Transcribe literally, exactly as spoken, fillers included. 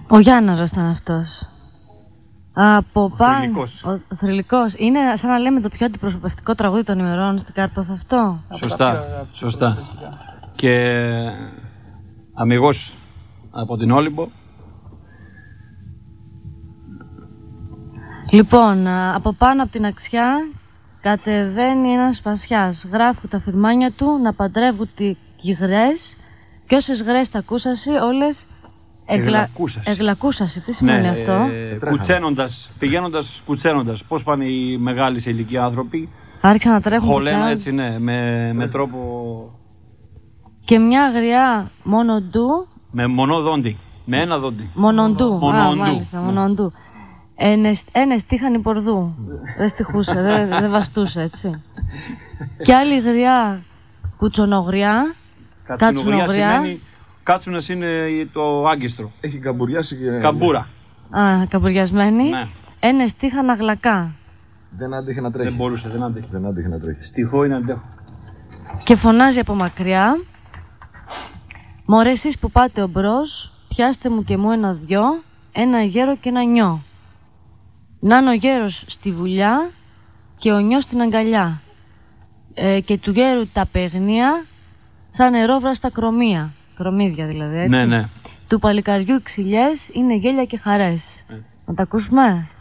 Ο Γιάνναρος ήταν αυτός. Από πάνω. Ο Θρυλικός. Είναι σαν να λέμε το πιο αντιπροσωπευτικό τραγούδι των ημερών στην Κάρπαθο αυτό. Σωστά, σωστά. Και αμιγώς από την Όλυμπο. Λοιπόν, από πάνω από την αξιά κατεβαίνει ένας σπασιάς. Γράφουν τα φυρμάνια του να παντρεύουν τις γρές και όσες γρές τα ακούσασαι όλες εγλα... εγλακούσασαι. Τι σημαίνει ναι, αυτό? Ε, κουτσένοντας, πηγαίνοντας κουτσένοντας. Πώς πάνε οι μεγάλοι σε ηλικία άνθρωποι. Άρχισαν να τρέχουν. Χωλένα έτσι, ναι, με, με τρόπο... Και μια αγριά μονοντού. Με μονοδόντι, με ένα δόντι. Μονοντού, Μονοντού. α, μάλιστα, μονοντού. Ένες τύχαν πορδού. Δεν στιχούσε, δεν, δεν βαστούσε, έτσι. Και άλλη γριά κουτσονογριά. Κατσουνογριά σημαίνει, κάτσουνας είναι το άγκιστρο. Έχει καμπουριάσει και... Καμπούρα. Α, καμπουριασμένη. Ναι. Ένες τύχαν αγλακά. Δεν άντεχε να τρέχει. Δεν μπορούσε, δεν άντεχε. Δεν άντεχε να τρέχει. Στιχώ είναι αντέχω. Και φωνάζει από μακριά. Μωρέ εσείς που πάτε ομπρός, πιάστε μου και μου ένα δυο, ένα γέρο και ένα νιό. Να είναι ο γέρος στη βουλιά και ο νιός στην αγκαλιά. Ε, και του γέρου τα παιγνία σαν νερόβραστα κρομία. Κρομίδια δηλαδή, έτσι. Ναι, ναι. Του παλικαριού οι ξυλιές είναι γέλια και χαρές. Ε. Να τα ακούσουμε.